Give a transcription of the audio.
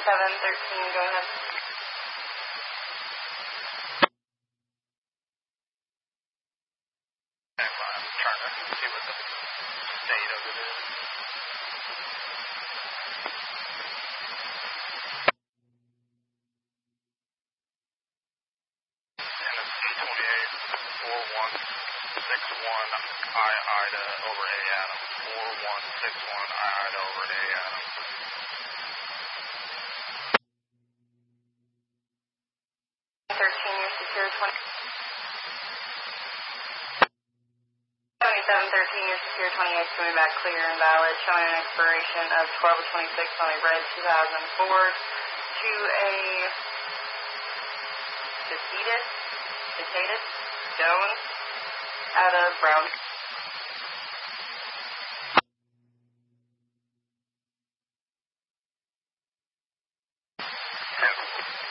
2713, go ahead. I'm trying to see what the state of it is. And it's 828-4161 I-Ida over A Adams. 4161 I-Ida over A Adams. 13, you're secure 20. 2713, you're secure 28, coming back clear and valid, showing an expiration of 12/26 on a red 2004 to a Citated Jones out of Brown.